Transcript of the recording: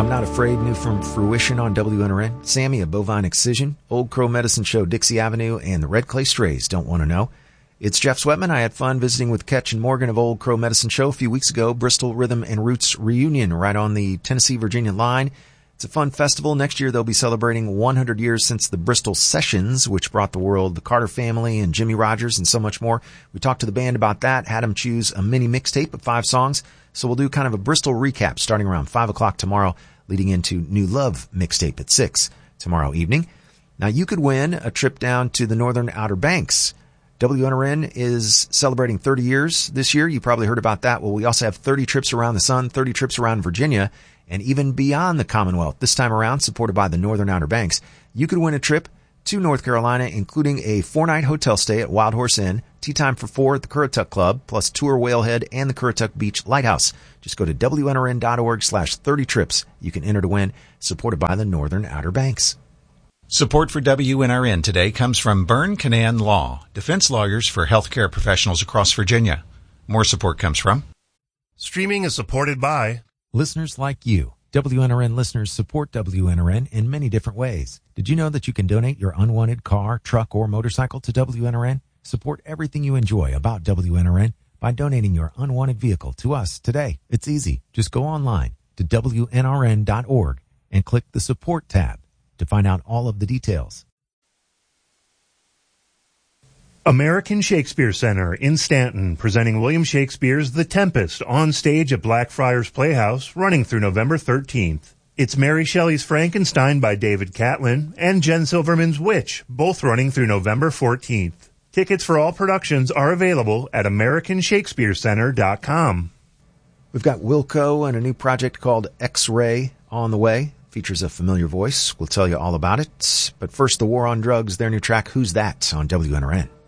I'm Not Afraid, new from Fruition on WNRN. Sammy, A Bovine Excision, Old Crow Medicine Show, Dixie Avenue, and the Red Clay Strays, Don't Want to Know. It's Jeff Sweatman. I had fun visiting with Ketch and Morgan of Old Crow Medicine Show a few weeks ago. Bristol Rhythm and Roots reunion right on the Tennessee-Virginia line. It's a fun festival. Next year they'll be celebrating 100 years since the Bristol Sessions, which brought the world the Carter Family and Jimmy Rogers and so much more. We talked to the band about that, had them choose a mini mixtape of 5 songs. So we'll do kind of a Bristol recap starting around 5 o'clock tomorrow, leading into New Love mixtape at 6 tomorrow evening. Now you could win a trip down to the Northern Outer Banks. WNRN is celebrating 30 years this year. You probably heard about that. Well, we also have 30 trips around the sun, 30 trips around Virginia, and even beyond the Commonwealth. This time around, supported by the Northern Outer Banks, you could win a trip to North Carolina, including a 4-night hotel stay at Wild Horse Inn, tea time for 4 at the Currituck Club, plus tour Whalehead and the Currituck Beach Lighthouse. Just go to WNRN.org/30 trips. You can enter to win, supported by the Northern Outer Banks. Support for WNRN today comes from Byrne Canaan Law, defense lawyers for healthcare professionals across Virginia. More support comes from Streaming is supported by listeners like you. WNRN listeners support WNRN in many different ways. Did you know that you can donate your unwanted car, truck, or motorcycle to WNRN? Support everything you enjoy about WNRN by donating your unwanted vehicle to us today. It's easy. Just go online to WNRN.org and click the support tab to find out all of the details. American Shakespeare Center in Stanton, presenting William Shakespeare's The Tempest on stage at Blackfriars Playhouse, running through November 13th. It's Mary Shelley's Frankenstein by David Catlin and Jen Silverman's Witch, both running through November 14th. Tickets for all productions are available at AmericanShakespeareCenter.com. We've got Wilco and a new project called X-Ray on the way. Features a familiar voice. We'll tell you all about it. But first, The War on Drugs, their new track, Who's That, on WNRN.